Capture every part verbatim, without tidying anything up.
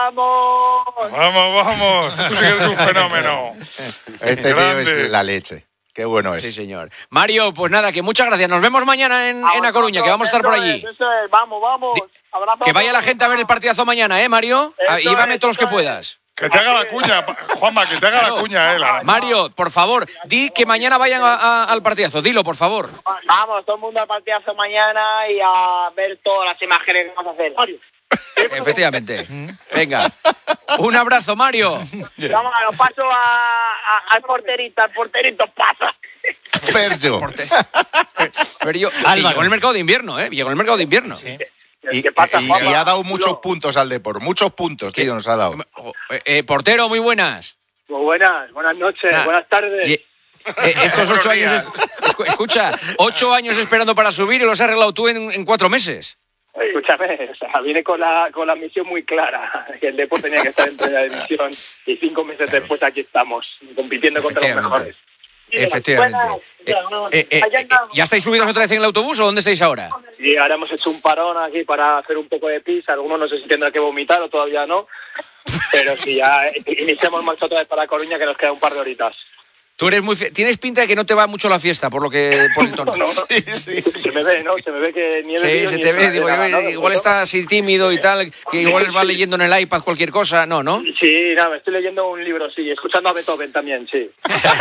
vamos! ¡Vamos, vamos! Tú sí que eres un fenómeno. Este tío es la leche. Qué bueno es. Sí, señor. Mario, pues nada, que muchas gracias. Nos vemos mañana en, en A Coruña, que vamos a estar por allí. Eso es, eso es. Vamos, vamos. Abrazo. Que vaya la gente a ver el partidazo mañana, ¿eh, Mario? Eso Y llévame es, todos los que eso puedas. Que te haga la cuña, Juanma, que te haga la cuña él. Mario, por favor, di que mañana vayan a, a, al partidazo. Dilo, por favor. Vamos, todo el mundo al partidazo mañana y a ver todas las imágenes que vamos a hacer. Mario. Efectivamente. Venga. Un abrazo, Mario. Vamos, lo paso a, a, al porterito, al porterito pasa. Ferjo. Pero yo, y llegó en el mercado de invierno, ¿eh? Llegó en el mercado de invierno. Sí. Y, pasa, y, y ha dado muchos puntos al Depor, muchos puntos, tío, nos ha dado. Eh, eh, portero, muy buenas. Muy buenas, buenas noches, nah. buenas tardes. Y, eh, estos ocho años, escucha, ocho años esperando para subir y los has arreglado tú en, en cuatro meses. Escúchame, o sea, viene con la con la misión muy clara, que el Depor tenía que estar en primera división y cinco meses después aquí estamos, compitiendo contra los mejores. Efectivamente. Eh, eh, eh, eh, ¿Ya estáis subidos otra vez en el autobús o dónde estáis ahora? Sí, ahora hemos hecho un parón aquí para hacer un poco de pis. Algunos no sé si tendrán que vomitar o todavía no. Pero sí, ya iniciamos marcha otra vez para Coruña, que nos queda un par de horitas. Tú eres muy... Fe... Tienes pinta de que no te va mucho la fiesta, por lo que... por el tono. No, no, sí, sí, sí. Se me ve, ¿no? Se me ve que ni Sí, se te ve. Digo, nada, ¿no? Igual está así tímido y tal, que igual va leyendo en el iPad cualquier cosa. No, ¿no? Sí, nada, me estoy leyendo un libro, sí. Escuchando a Beethoven también, sí.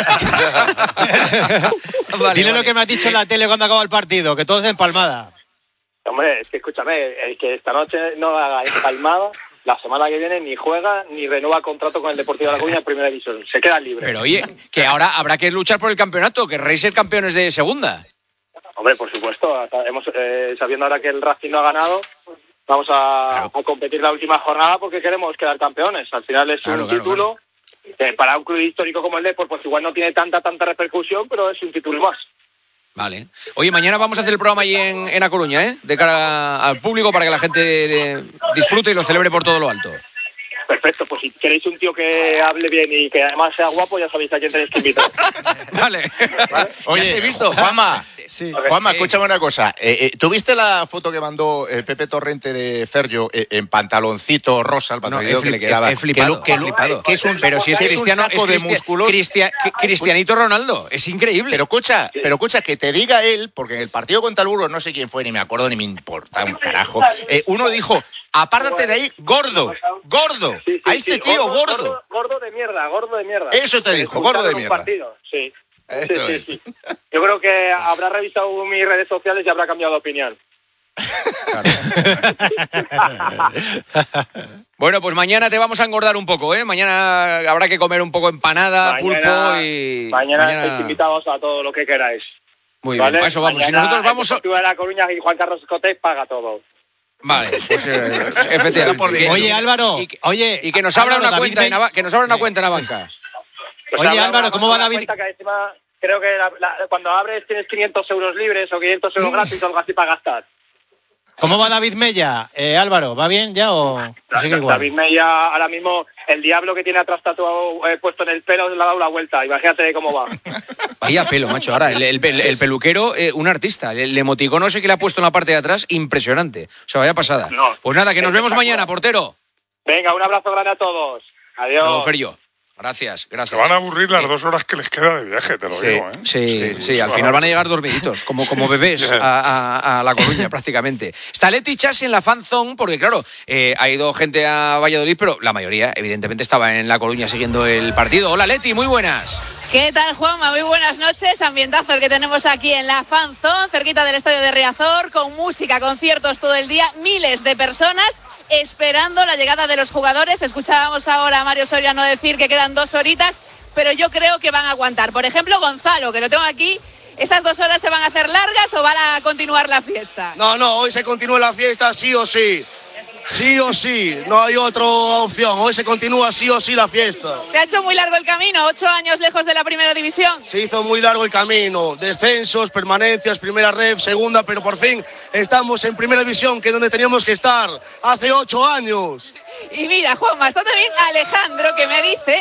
Vale, Dile vale. Lo que me has dicho en la tele cuando acaba el partido, que todo es empalmada. Hombre, es que escúchame, el que esta noche no haga empalmada... La semana que viene ni juega ni renueva contrato con el Deportivo de La Coruña en primera división. Se queda libre. Pero oye, que ahora habrá que luchar por el campeonato, querréis ser campeones de segunda. Hombre, por supuesto. Hemos, eh, sabiendo ahora que el Racing no ha ganado, vamos a, claro. a competir la última jornada porque queremos quedar campeones. Al final es claro, un claro, título claro. Eh, para un club histórico como el Depor, pues igual no tiene tanta tanta repercusión, pero es un título más. Vale. Oye, mañana vamos a hacer el programa ahí en, en A Coruña, ¿eh? De cara al público para que la gente de, disfrute y lo celebre por todo lo alto. Perfecto, pues si queréis un tío que hable bien y que además sea guapo, ya sabéis a quién tenéis que invitar. Vale. ¿Vale? Oye, ¿te he visto? Juanma, sí. Juanma, escúchame una cosa. Eh, eh, ¿Tuviste la foto que mandó eh, Pepe Torrente de Ferjo eh, en pantaloncito rosa, el pantaloncito no, que le quedaba? He flipado, que, he flipado. Que es un, pero si es, es Cristiano, un saco es de músculos. Cristia, Cristianito Ronaldo, es increíble. Pero escucha, pero escucha, que te diga él, porque en el partido contra el Burgos, no sé quién fue, ni me acuerdo, ni me importa un carajo, eh, uno dijo... Apártate de ahí, gordo, gordo. Sí, sí, a este sí, tío, gordo, gordo. gordo. Gordo de mierda, gordo de mierda. Eso te dijo, gordo de mierda. Sí. Sí, sí, sí. Yo creo que habrá revisado mis redes sociales y habrá cambiado de opinión. Bueno, pues mañana te vamos a engordar un poco, ¿eh? Mañana habrá que comer un poco empanada, mañana, pulpo y... Mañana, mañana estáis invitados a todo lo que queráis. Muy ¿vale? bien, para eso vamos. Mañana, si nosotros vamos... El de La Coruña y Juan Carlos Escotés paga todo. Vale, pues eh, efectivamente. Oye, Álvaro, y, oye, y que nos abra Álvaro, una cuenta en Ava- que nos abra una cuenta en la banca. Pues oye, Álvaro, ¿cómo va David? Que encima, creo que la, la, cuando abres tienes quinientos euros libres o quinientos euros gratis o algo así para gastar. ¿Cómo va David Mella? Eh, Álvaro, ¿va bien ya o sigue igual? David Mella, ahora mismo, el diablo que tiene atrás tatuado eh, puesto en el pelo le ha dado la vuelta. Imagínate cómo va. Vaya pelo, macho. Ahora, el, el, el peluquero, eh, un artista. El, el emoticono ese que le ha puesto en la parte de atrás, impresionante. O sea, vaya pasada. No, pues nada, que nos vemos mañana, portero. Venga, un abrazo grande a todos. Adiós. No, Ferio. Gracias, gracias. Se van a aburrir las dos horas que les queda de viaje, te lo sí, digo, ¿eh? Sí, sí, sí al final van a llegar dormiditos, como, como bebés a, a, a La Coruña prácticamente. Está Leti Chas en la fan zone, porque claro, eh, ha ido gente a Valladolid, pero la mayoría evidentemente estaba en La Coruña siguiendo el partido. Hola Leti, muy buenas. ¿Qué tal, Juanma? Muy buenas noches. Ambientazo el que tenemos aquí en la fan zone, cerquita del estadio de Riazor, con música, conciertos todo el día, miles de personas esperando la llegada de los jugadores. Escuchábamos ahora a Mario Soriano decir que quedan dos horitas, pero yo creo que van a aguantar. Por ejemplo, Gonzalo, que lo tengo aquí, ¿esas dos horas se van a hacer largas o van a continuar la fiesta? No, no, hoy se continúa la fiesta sí o sí. Sí o sí, no hay otra opción. Hoy se continúa sí o sí la fiesta. Se ha hecho muy largo el camino, ocho años lejos de la primera división. Se hizo muy largo el camino, descensos, permanencias, primera ref, segunda, pero por fin estamos en primera división, que es donde teníamos que estar hace ocho años. Y mira, Juanma, está también Alejandro, que me dice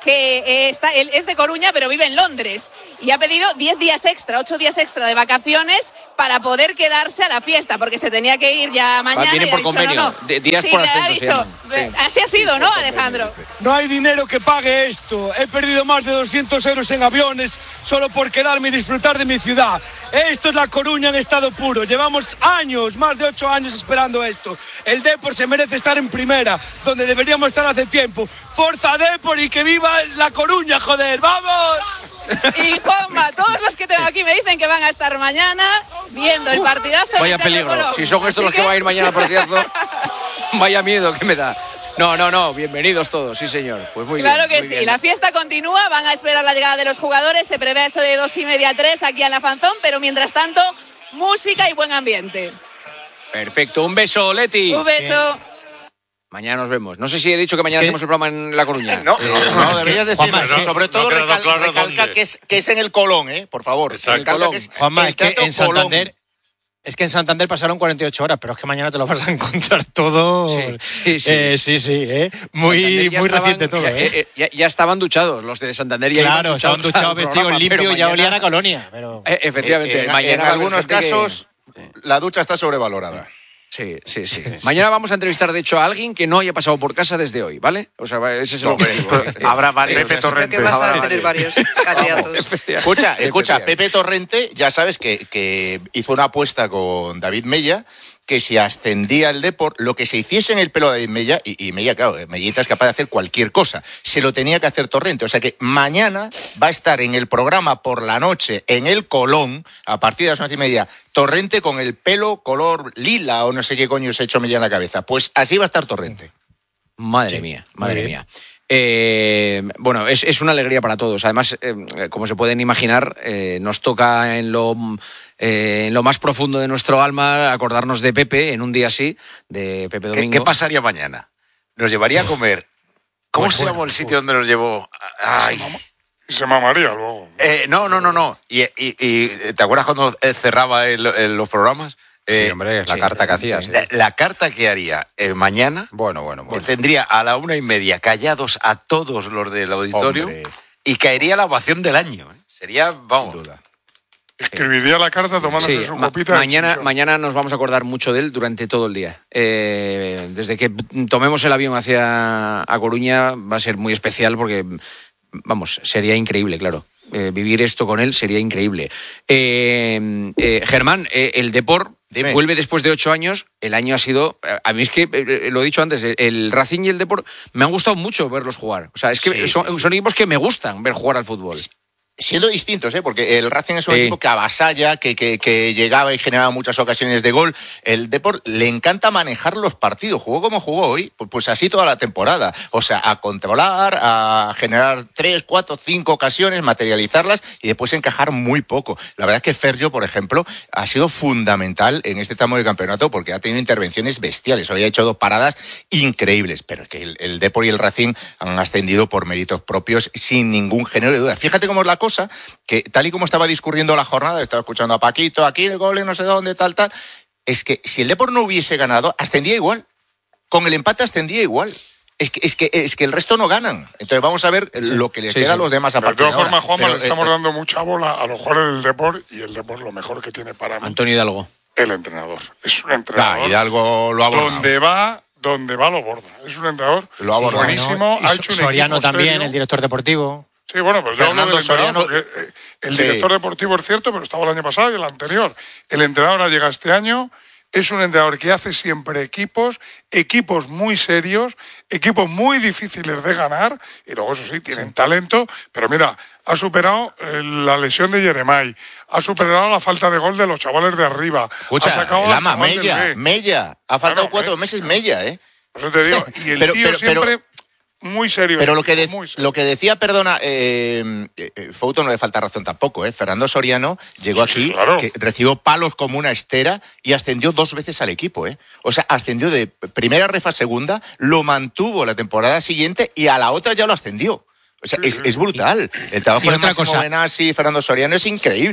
que está, él es de Coruña, pero vive en Londres. Y ha pedido diez días extra, ocho días extra de vacaciones para poder quedarse a la fiesta, porque se tenía que ir ya mañana. Viene y por ha dicho, convenio, no, no. de, días sí, por le ha ascenso. dicho, Sí. Así ha sido, ¿no, Alejandro? No hay dinero que pague esto. He perdido más de doscientos euros en aviones solo por quedarme y disfrutar de mi ciudad. Esto es La Coruña en estado puro. Llevamos años, más de ocho años esperando esto. El Depor se merece estar en primera, donde deberíamos estar hace tiempo. ¡Forza Depor y que viva La Coruña, joder! ¡Vamos! Y Juanma, todos los que tengo aquí me dicen que van a estar mañana viendo el partidazo. Vaya peligro. Si son estos los que van a ir mañana al partidazo, vaya miedo que me da. No, no, no, bienvenidos todos, sí señor. Pues muy claro bien, que muy sí, bien. La fiesta continúa, van a esperar la llegada de los jugadores, se prevé eso de dos y media a tres aquí en la Fanzón, pero mientras tanto, música y buen ambiente. Perfecto, un beso, Leti. Un beso. Mañana nos vemos. No sé si he dicho que mañana Es que... hacemos el programa en La Coruña. No, eh, no, no, deberías decirlo. Juanma, es que Sobre todo no queda recal, claro recalca dónde. que es, que es en el Colón, ¿eh? Por favor. Exacto. Recalca que es Juanma, el es que Teatro en Santander... Colón. Es que en Santander pasaron cuarenta y ocho horas, pero es que mañana te lo vas a encontrar todo. Sí, sí, sí. Eh, sí, sí, eh. Muy, Santander ya muy estaban- reciente todo, ya, ¿eh? eh, ya, ya estaban duchados, los de Santander ya Claro, iban estaban duchados duchados, al vestidos programa, limpios, pero ya mañana- olían a colonia. Pero... Eh, efectivamente, En, mañana en va a haber algunos gente que- casos, la ducha está sobrevalorada. Sí, sí, sí. Mañana vamos a entrevistar, de hecho, a alguien que no haya pasado por casa desde hoy, ¿vale? O sea, ese es el objetivo. Habrá varios. Pepe Torrente. Creo que vas a Habrá tener varios candidatos. Escucha, escucha, Efectivamente. Pepe Torrente, ya sabes que, que hizo una apuesta con David Mella, que si ascendía el Depor, lo que se hiciese en el pelo de David Mella, y, y Mella, claro, Mellita es capaz de hacer cualquier cosa, se lo tenía que hacer Torrente. O sea que mañana va a estar en el programa por la noche, en el Colón, a partir de las once y media, Torrente con el pelo color lila, o no sé qué coño se ha hecho Mella en la cabeza. Pues así va a estar Torrente. Madre Sí, mía, muy madre bien. mía. Eh, bueno, es, es una alegría para todos. Además, eh, como se pueden imaginar, eh, nos toca en lo, eh, en lo más profundo de nuestro alma acordarnos de Pepe en un día así, de Pepe ¿Qué, Domingo. qué pasaría mañana? ¿Nos llevaría a comer? ¿Cómo Pues se bueno, llamó el pues. sitio donde nos llevó? Ay. Y se mamaría luego. Eh, no, no, no, no. Y, y- y, ¿te acuerdas cuando eh, cerraba el- el- los programas? Eh, Sí, hombre, es la sí, carta que sí, hacías. La, la carta que haría eh, mañana Bueno, bueno, bueno. tendría a la una y media callados a todos los del auditorio Hombre. y caería la ovación del año. ¿eh? Sería, vamos. Sin duda. Escribiría la carta tomándose Sí, su ma- copita. de mañana, chinchón. mañana nos vamos a acordar mucho de él durante todo el día. Eh, desde que tomemos el avión hacia a Coruña va a ser muy especial porque, vamos, sería increíble, claro. Eh, vivir esto con él sería increíble. Eh, eh, Germán, eh, el Depor Dime. vuelve después de ocho años. El año ha sido... A mí es que, eh, lo he dicho antes, el Racing y el Depor me han gustado mucho verlos jugar. O sea, es que Sí, son, sí. son equipos que me gustan ver jugar al fútbol. Siendo distintos, ¿eh? Porque el Racing es un Sí. equipo que avasalla, que, que, que llegaba y generaba muchas ocasiones de gol. El Depor le encanta manejar los partidos. Jugó como jugó hoy, pues, pues así toda la temporada. O sea, a controlar, a generar tres, cuatro, cinco ocasiones, materializarlas y después encajar muy poco. La verdad es que Ferjo, por ejemplo, ha sido fundamental en este tramo de campeonato porque ha tenido intervenciones bestiales. Hoy ha hecho dos paradas increíbles, pero es que el, el Depor y el Racing han ascendido por méritos propios sin ningún género de duda. Fíjate cómo es la cosa, que tal y como estaba discurriendo la jornada, estaba escuchando a Paquito, aquí el gol en no sé dónde, tal, tal, es que si el Depor no hubiese ganado, ascendía igual. Con el empate ascendía igual. Es que, es que, es que el resto no ganan. Entonces vamos a ver lo que les sí, queda sí. a los demás a De partir todas de ahora. formas, Juanma, Pero, le estamos eh, dando mucha bola a los jugadores del Depor y el Depor lo mejor que tiene para mí, Antonio Hidalgo. el entrenador. Es un Ah, entrenador. Hidalgo lo ha abordado. donde va, donde va lo borda. Es un entrenador Lo ha abordado. buenísimo. Y Ha hecho un Soriano equipo también, serio. el director deportivo. Sí, bueno, pero yo hablo Fernando del entrenador Soriano- porque eh, el Sí. director deportivo es cierto, pero estaba el año pasado y el anterior. El entrenador ahora llega este año. Es un entrenador que hace siempre equipos, equipos muy serios, equipos muy difíciles de ganar, y luego eso sí, tienen talento, pero mira, ha superado eh, la lesión de Jeremai, ha superado la falta de gol de los chavales de arriba, Escucha, ha sacado el al ama, chaval del Mella, B. Mella. Ha faltado Claro, cuatro eh. meses Mella, ¿eh? Por eso te digo, y el Pero- tío pero- pero- siempre muy serio. Pero el lo que, equipo, de- muy serio. lo que decía, perdona, eh, eh, Fouto no le falta razón tampoco, ¿eh? Fernando Soriano llegó Sí, sí, aquí, claro. que recibió palos como una estera y ascendió dos veces al equipo, ¿eh? O sea, ascendió de primera ref a segunda, lo mantuvo la temporada siguiente y a la otra ya lo ascendió. O sea, Sí, es, sí. es brutal. El trabajo Y de otra Máximo cosa. Benassi y Fernando Soriano es increíble.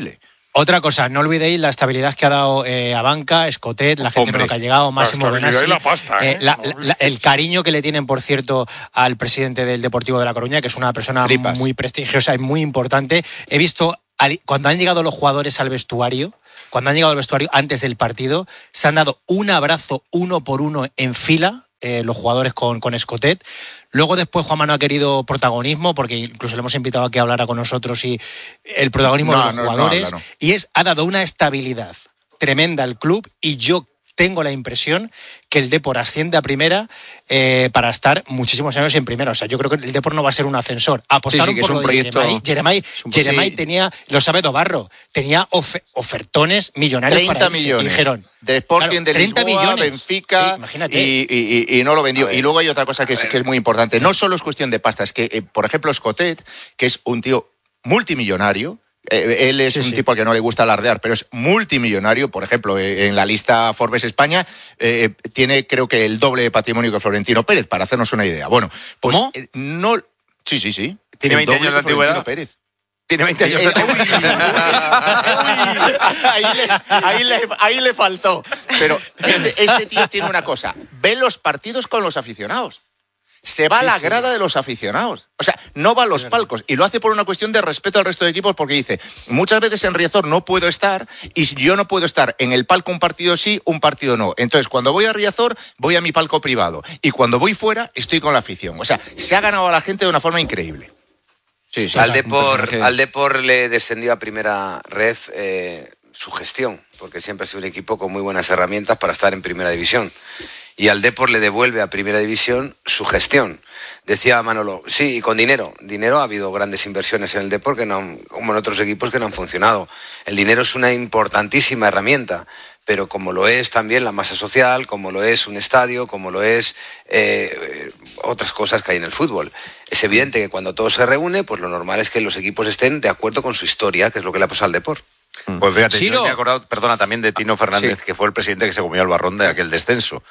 Otra cosa, no olvidéis la estabilidad que ha dado eh, a Banca, Escotet, la gente con la que ha llegado, Máximo Benassi, la pasta, ¿eh? eh, la, la, el cariño que le tienen, por cierto, al presidente del Deportivo de La Coruña, que es una persona Flipas. muy prestigiosa y muy importante. He visto, al, cuando han llegado los jugadores al vestuario, cuando han llegado al vestuario antes del partido, se han dado un abrazo uno por uno en fila, eh, los jugadores con, con Escotet. Luego después Juanma no ha querido protagonismo, porque incluso le hemos invitado a que hablara con nosotros, y el protagonismo no, de los no, jugadores, no, no. y es ha dado una estabilidad tremenda al club, y yo tengo la impresión que el Depor asciende a primera eh, para estar muchísimos años en primera. O sea, yo creo que el Depor no va a ser un ascensor. Apostaron sí, sí, por lo de Jeremai. Jeremai, Jeremai sí. tenía, lo sabe Dobarro, tenía of, ofertones millonarios para treinta millones. Dijeron, de Sporting, claro, de Lisboa, millones. Benfica, sí, y, y, y no lo vendió. Y luego hay otra cosa que es, que es muy importante. No solo es cuestión de pasta, es que, eh, por ejemplo, Escotet, que es un tío multimillonario, Eh, él es sí, un sí. tipo al que no le gusta alardear, pero es multimillonario. Por ejemplo, eh, en la lista Forbes España eh, tiene, creo que, el doble de patrimonio que Florentino Pérez, para hacernos una idea. Bueno, pues ¿cómo? Eh, no, sí, sí, sí. Tiene veinte años de antigüedad. Pérez. Tiene veinte años de ahí, le, ahí, le, ahí le faltó. Pero este, este tío tiene una cosa: ve los partidos con los aficionados. Se va sí, a la grada sí. de los aficionados. O sea, no va a los palcos. Y lo hace por una cuestión de respeto al resto de equipos, porque dice, muchas veces en Riazor no puedo estar, y yo no puedo estar en el palco un partido sí, un partido no. Entonces, cuando voy a Riazor, voy a mi palco privado. Y cuando voy fuera, estoy con la afición. O sea, se ha ganado a la gente de una forma increíble. Sí, sí, al, Depor, al Depor le descendió a primera red eh, su gestión, porque siempre ha sido un equipo con muy buenas herramientas para estar en primera división. Y al Depor le devuelve a primera división su gestión. Decía Manolo, sí, y con dinero. Dinero, ha habido grandes inversiones en el Depor, que no han, como en otros equipos, que no han funcionado. El dinero es una importantísima herramienta, pero como lo es también la masa social, como lo es un estadio, como lo es eh, otras cosas que hay en el fútbol. Es evidente que cuando todo se reúne, pues lo normal es que los equipos estén de acuerdo con su historia, que es lo que le ha pasado al Depor. Pues fíjate, yo me he acordado, perdona, también de Tino Fernández, sí. que fue el presidente que se comió el barrón de aquel descenso.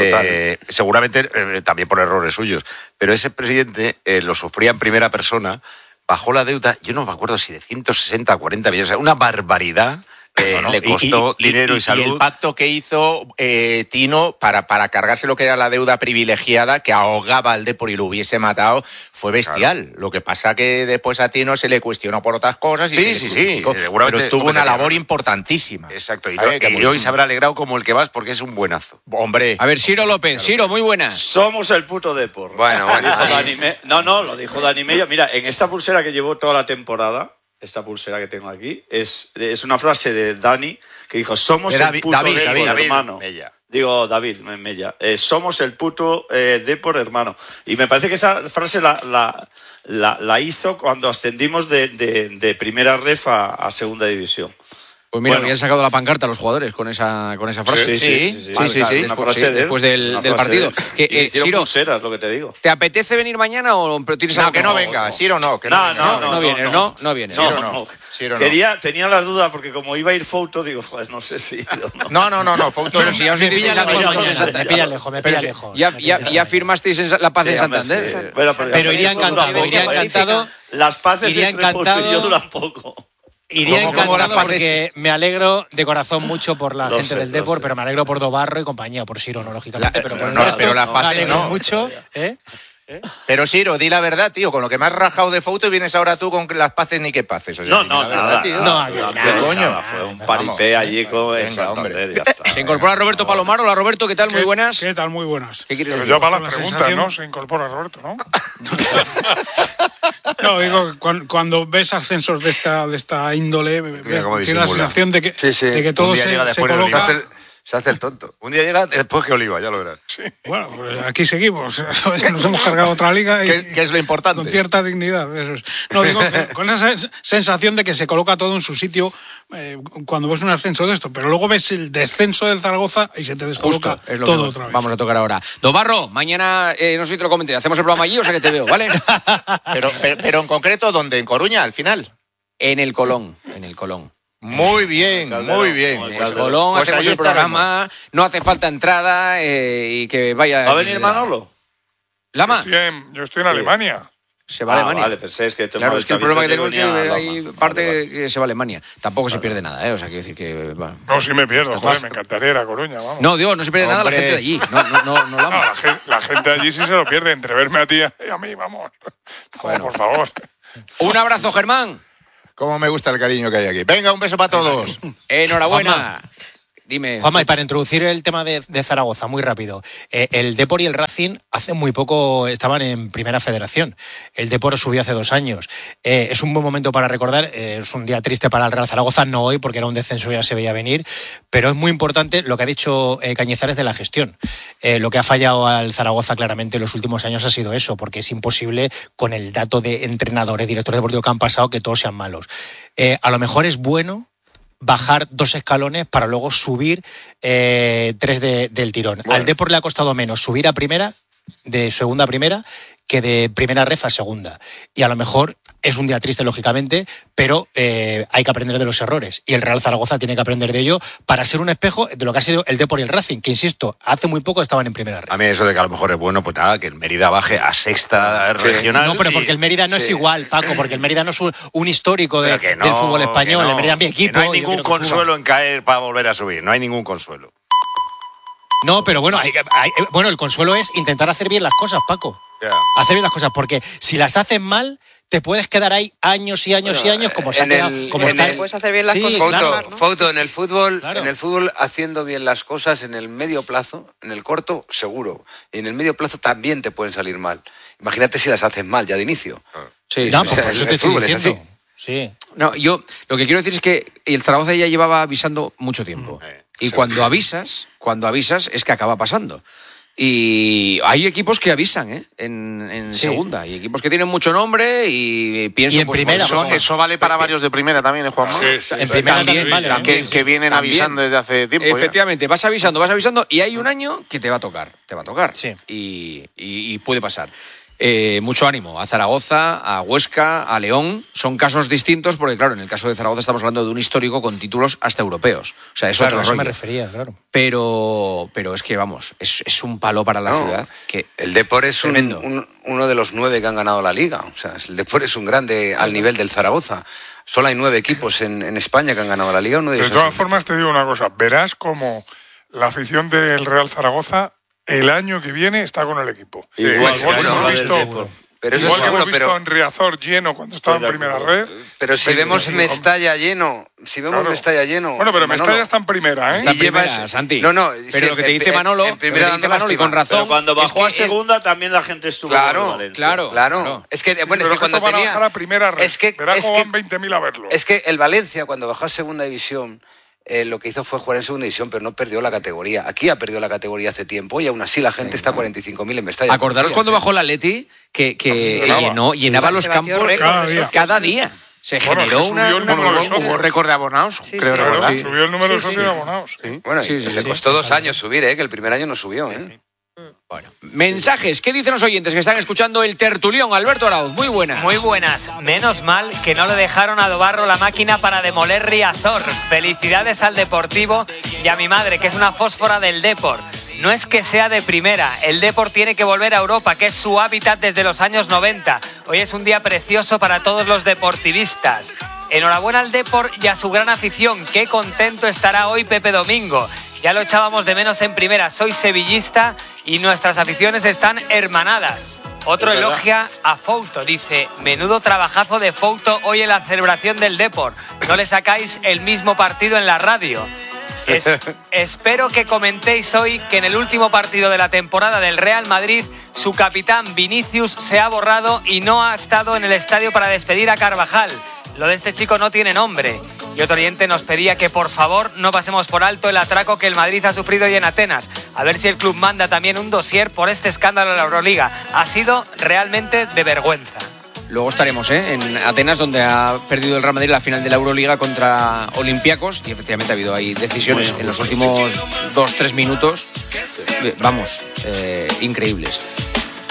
Eh, seguramente eh, también por errores suyos, pero ese presidente eh, lo sufría en primera persona, bajó la deuda, yo no me acuerdo si de ciento sesenta a cuarenta millones, o sea, una barbaridad. Eh, no, no. Le costó y, y, dinero y, y salud. Y el pacto que hizo eh, Tino para, para cargarse lo que era la deuda privilegiada que ahogaba al Depor y lo hubiese matado fue bestial. Claro. Lo que pasa que después a Tino se le cuestionó por otras cosas. Y sí, se sí, sí. Seguramente pero tuvo una labor importantísima. Exacto. Y, no, y hoy se habrá alegrado como el que vas porque es un buenazo. Hombre. A ver, Ciro López. Ciro, muy buenas. Somos el puto Depor. Bueno, bueno. Dijo Dani Me... No, no, lo dijo Dani Mella. Mira, en esta pulsera que llevo toda la temporada, esta pulsera que tengo aquí, es, es una frase de Dani que dijo, somos el David, puto David, Depor, David, hermano. Mella. Digo, David Mella. Eh, somos el puto eh, Depor, hermano. Y me parece que esa frase la, la, la, la hizo cuando ascendimos de, de, de primera ref a, a segunda división. Pues mira, bueno. habían sacado la pancarta los jugadores con esa, con esa frase. Sí, sí, sí. sí, sí, sí, sí después, sí, de después del, del partido. Que, eh, Ciro, pulseras, lo que te digo. ¿Te apetece venir mañana o tienes No, que no venga. Ciro no. Que no, no, no, no, no vienes, ¿no? No vienes. No, no. no. Ciro, Quería, no. Tenía las dudas porque como iba a ir Fouto, digo, joder, no sé si... No, no, no, no, Fouto... Pero si ya os me pilla lejos, me pilla lejos, me pilla lejos. Ya firmasteis La Paz en Santander. Pero iría encantado, iría encantado... Las paces entre Fouto y yo duran poco. Iría encantado porque me alegro de corazón mucho por la lo gente sé, del Depor, pero me alegro por Dobarro y compañía, por Ciro, no, lógicamente. La, pero por no, resto, pero las paces no. mucho, ¿eh? ¿Eh? Pero Ciro, di la verdad, tío, con lo que me has rajado de Fouto vienes ahora tú con las paces ni qué paces. O sea, no, no, la verdad, verdad, tío. No, no, ¿qué no, coño? Nada, fue un paripé allí con venga, hombre. Ya está. Se incorpora Roberto Palomar. Hola, Roberto, ¿qué tal? Muy buenas. ¿Qué tal? Muy buenas. ¿Qué quieres decir? Yo para las preguntas, sensación... ¿no? Se incorpora Roberto, ¿no? No, digo, cuando, cuando ves ascensos de esta, de esta índole, ves, tienes la sensación de que, sí, sí. de que todo se, se coloca... Se hace el tonto. Un día llega después que Oliva, ya lo verás. Sí. Bueno, pues aquí seguimos. Nos hemos cargado otra liga. Y, ¿Qué, ¿Qué es lo importante? Con cierta dignidad. Eso es. No, digo, con esa sensación de que se coloca todo en su sitio eh, cuando ves un ascenso de esto. Pero luego ves el descenso del Zaragoza y se te descoloca Justo, es lo todo que otra vez. Vamos a tocar ahora. Dobarro, mañana, eh, no sé si te lo comenté, hacemos el programa allí o sea que te veo, ¿vale? pero, pero, pero en concreto, ¿dónde? ¿En Coruña, al final? En el Colón, en el Colón. Muy bien, Calderón, muy bien. Pues Colón, pues hacemos el programa, no hace falta entrada eh, y que vaya... ¿Va a venir Manolo? ¿Lama? Yo estoy en, yo estoy en sí. Alemania. se va a ah, Alemania. Vale, pero es que claro, es que el problema que tenemos es que hay vale, parte vale. que se va a Alemania. Tampoco vale. se pierde nada, ¿eh? O sea, quiero decir que... Va. No, sí me pierdo, joder, me encantaría ir a Coruña, vamos. No, digo, no se pierde Hombre. nada la gente de allí. No, no, no, no, no la, gente, la gente de allí sí se lo pierde, entre verme a ti y a mí, vamos. Bueno. Por favor. Un abrazo, Germán. Cómo me gusta el cariño que hay aquí. Venga, un beso para todos. Enhorabuena. Juanma. Dime. Juanma, y para introducir el tema de, de Zaragoza, muy rápido. Eh, el Depor y el Racing hace muy poco estaban en Primera Federación. El Depor subió hace dos años. Eh, es un buen momento para recordar. Eh, es un día triste para el Real Zaragoza, no hoy, porque era un descenso ya se veía venir. Pero es muy importante lo que ha dicho eh, Cañizares de la gestión. Eh, lo que ha fallado al Zaragoza claramente en los últimos años ha sido eso, porque es imposible con el dato de entrenadores, directores deportivos que han pasado, que todos sean malos. Eh, a lo mejor es bueno bajar dos escalones para luego subir eh, tres de, del tirón. Bueno. Al Depor le ha costado menos subir a primera, de segunda a primera, que de primera ref a segunda. Y a lo mejor es un día triste, lógicamente, pero eh, hay que aprender de los errores. Y el Real Zaragoza tiene que aprender de ello para ser un espejo de lo que ha sido el Depor y el Racing, que, insisto, hace muy poco estaban en primera ref. A mí eso de que a lo mejor es bueno, pues nada, que el Mérida baje a sexta sí. regional. No, pero porque el Mérida no sí. es igual, Paco, porque el Mérida no es un, un histórico de, no, del fútbol español. No, el Mérida es mi equipo. No hay ningún consuelo en caer para volver a subir, no hay ningún consuelo. No, pero bueno, hay, hay, bueno, el consuelo es intentar hacer bien las cosas, Paco. Yeah. Hacer bien las cosas, porque si las haces mal, te puedes quedar ahí años y años bueno, y años como se ha quedado. El, como está, el, puedes hacer bien las sí, cosas. Foto, claro, ¿no? Foto, en el fútbol, claro. en el fútbol haciendo bien las cosas en el medio plazo, en el corto seguro, y en el medio plazo también te pueden salir mal. Imagínate si las haces mal ya de inicio. Sí, no, sí, por eso te estoy diciendo. Sí. No, yo lo que quiero decir es que el Zaragoza ya llevaba avisando mucho tiempo. Mm. Y cuando avisas, cuando avisas es que acaba pasando. Y hay equipos que avisan, ¿eh? En, en sí. segunda. Y equipos que tienen mucho nombre y pienso... Y en pues, primera. Eso, eso vale para varios de primera también, ¿eh, Juanma? Sí, sí, en primera también, también, vale, que, que vienen también. avisando desde hace tiempo. Efectivamente, ya. vas avisando, vas avisando y hay un año que te va a tocar. Te va a tocar. Sí. Y, y, y puede pasar. Eh, mucho ánimo a Zaragoza, a Huesca, a León. Son casos distintos porque, claro, en el caso de Zaragoza estamos hablando de un histórico con títulos hasta europeos. O sea, es claro, otro eso rollo. me refería, claro. Pero, pero es que, vamos, es, es un palo para la no, ciudad. Que el Depor es un, un, uno de los nueve que han ganado la Liga. O sea, el Depor es un grande al nivel del Zaragoza. Solo hay nueve equipos en, en España que han ganado la Liga. Uno de, de todas formas, te digo una cosa. Verás como la afición del Real Zaragoza el año que viene está con el equipo. Sí, igual, igual que hemos visto, pero igual eso que hemos visto pero, en Riazor lleno cuando estaba en primera red. Pero si vemos Mestalla lleno, si vemos claro. Mestalla lleno. Bueno, pero Manolo, Mestalla está en primera, ¿eh? Está en primera, llevas, Santi. No, no. Pero sí, lo que te dice Manolo, en, en primera dice Manolo y con razón. Pero cuando bajó es que a segunda es, también la gente estuvo. Claro, en claro, claro, claro. Es que bueno, pero es que cuando van tenía a bajar a primera red. Es que verá es cómo que, van veinte mil a verlo. Es que el Valencia cuando bajó a segunda división Eh, lo que hizo fue jugar en segunda división, pero no perdió la categoría. Aquí ha perdido la categoría hace tiempo y aún así la gente está a cuarenta y cinco mil en Mestalla. Acordaros cuando bajó la Atleti, que, que llenó, llenaba los campos cada día. Cada día. Se bueno, generó se una, el número un, un récord de abonados. Sí, creo sí, recordar. Sí. Subió el número de sí, socios sí. abonados. Sí. Bueno, sí, sí, le sí, costó sí, dos sí. años subir, ¿eh? Que el primer año no subió, ¿eh? Sí. Bueno, mensajes, ¿qué dicen los oyentes que están escuchando el tertulión? Alberto Arauz, muy buenas. Muy buenas, menos mal que no le dejaron a Dobarro la máquina para demoler Riazor. Felicidades al Deportivo y a mi madre, que es una fósfora del Depor. No es que sea de primera, el Depor tiene que volver a Europa, que es su hábitat desde los años noventa. Hoy es un día precioso para todos los deportivistas. Enhorabuena al Depor y a su gran afición, qué contento estará hoy Pepe Domingo. Ya lo echábamos de menos en primera, soy sevillista y nuestras aficiones están hermanadas. Otro elogia a Fouto, dice, menudo trabajazo de Fouto hoy en la celebración del Depor. No le sacáis el mismo partido en la radio. Es, espero que comentéis hoy que en el último partido de la temporada del Real Madrid, su capitán Vinicius se ha borrado y no ha estado en el estadio para despedir a Carvajal. Lo de este chico no tiene nombre. Y otro oyente nos pedía que por favor no pasemos por alto el atraco que el Madrid ha sufrido hoy en Atenas. A ver si el club manda también un dossier por este escándalo de la Euroliga. Ha sido realmente de vergüenza. Luego estaremos ¿eh? en Atenas, donde ha perdido el Real Madrid la final de la Euroliga contra Olympiacos. Y efectivamente ha habido ahí decisiones bueno, en los últimos dos, tres minutos. Vamos, eh, increíbles.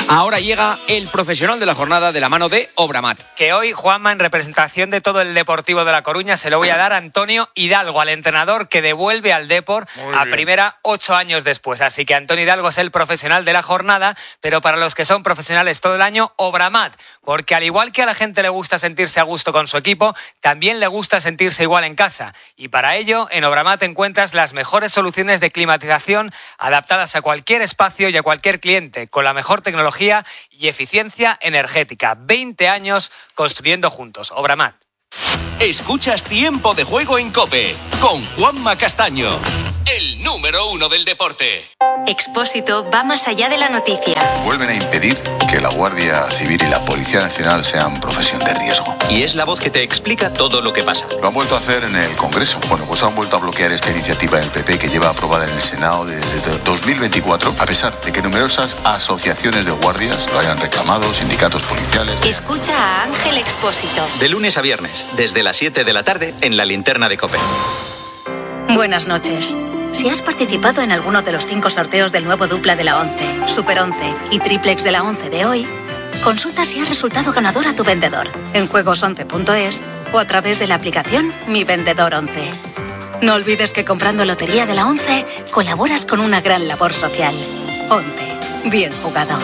Ahora llega el profesional de la jornada de la mano de Obramat. Que hoy, Juanma, en representación de todo el Deportivo de La Coruña, se lo voy a dar a Antonio Hidalgo, al entrenador que devuelve al Depor a primera ocho años después. Así que Antonio Hidalgo es el profesional de la jornada, pero para los que son profesionales todo el año, Obramat. Porque al igual que a la gente le gusta sentirse a gusto con su equipo, también le gusta sentirse igual en casa. Y para ello, en Obramat encuentras las mejores soluciones de climatización adaptadas a cualquier espacio y a cualquier cliente, con la mejor tecnología y eficiencia energética. veinte años construyendo juntos. Obramat. Escuchas Tiempo de Juego en COPE con Juanma Castaño, el número uno del deporte. Expósito va más allá de la noticia. Vuelven a impedir que la Guardia Civil y la Policía Nacional sean profesión de riesgo. Y es la voz que te explica todo lo que pasa. Lo han vuelto a hacer en el Congreso. Bueno, pues han vuelto a bloquear esta iniciativa del P P que lleva aprobada en el Senado desde dos mil veinticuatro, a pesar de que numerosas asociaciones de guardias lo hayan reclamado, sindicatos policiales. Escucha a Ángel Expósito. De lunes a viernes, desde las siete de la tarde, en la linterna de COPE. Buenas noches. Si has participado en alguno de los cinco sorteos del nuevo dupla de la once, Super once y Triplex de la once de hoy, consulta si has resultado ganador a tu vendedor en juegos once punto es o a través de la aplicación Mi Vendedor once. No olvides que comprando Lotería de la once colaboras con una gran labor social. once. Bien jugado.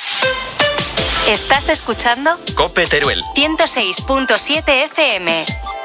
¿Estás escuchando? COPE Teruel ciento seis punto siete F M.